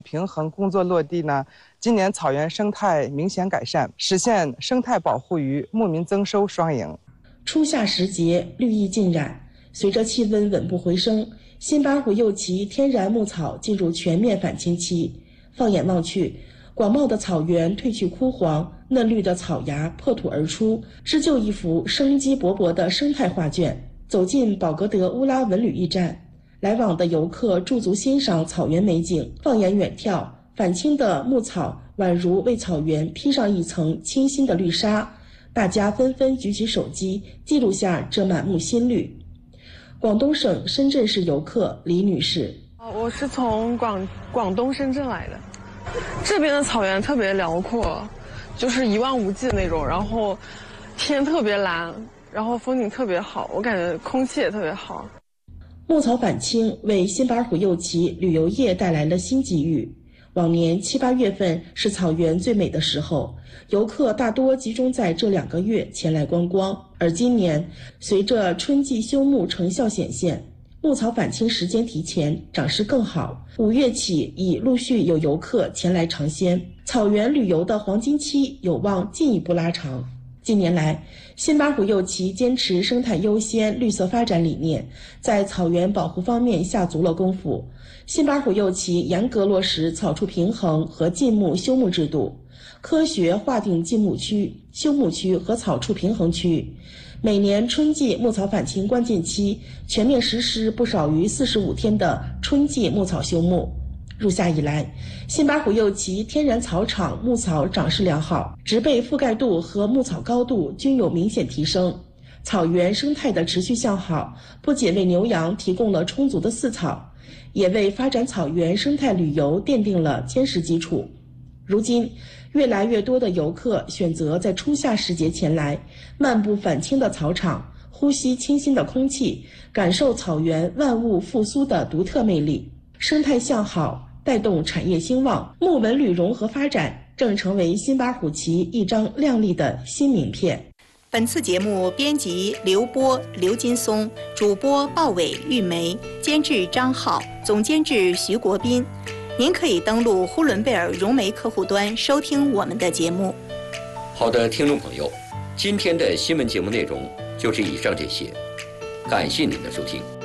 平衡工作落地呢，今年草原生态明显改善，实现生态保护与牧民增收双赢。 初夏时节，绿意浸染，随着气温稳步回升，新巴湖右旗天然牧草进入全面返青期。放眼望去，广袤的草原褪去枯黄，嫩绿的草芽破土而出，织就一幅生机勃勃的生态画卷。走进宝格德乌拉文旅驿站，来往的游客驻足欣赏草原美景。放眼远眺，返青的牧草宛如为草原披上一层清新的绿纱，大家纷纷举起手机记录下这满目新绿。广东省深圳市游客李女士： 我是从广东深圳来的，这边的草原特别辽阔，就是一望无际的那种，然后天特别蓝，然后风景特别好，我感觉空气也特别好。 牧草返青为新巴湖右旗旅游业带来了新机遇。往年7、8月份是草原最美的时候，游客大多集中在这2个月前来观光。而今年，随着春季休牧成效显现，牧草返青时间提前，长势更好。5月起已陆续有游客前来尝鲜，草原旅游的黄金期有望进一步拉长。近年来，新巴湖右旗坚持生态优先、绿色发展理念，在草原保护方面下足了功夫。新巴湖右旗严格落实草畜平衡和禁牧休牧制度，科学划定禁牧区、休牧区和草畜平衡区。每年春季牧草返青关键期，全面实施不少于45天的春季牧草休牧。入夏以来，新巴湖右旗天然草场牧草长势良好，植被覆盖度和牧草高度均有明显提升。草原生态的持续向好，不仅为牛羊提供了充足的饲草，也为发展草原生态旅游奠定了坚实基础。如今，越来越多的游客选择在初夏时节前来，漫步返青的草场，呼吸清新的空气，感受草原万物复苏的独特魅力。生态向好带动产业兴旺，牧文旅融合发展正成为新巴湖旗一张亮丽的新名片。 本次节目编辑刘波、刘金松，主播鲍伟、玉梅，监制张浩，总监制徐国斌。您可以登录呼伦贝尔融媒客户端收听我们的节目。 好的，听众朋友，今天的新闻节目内容就是以上这些，感谢您的收听。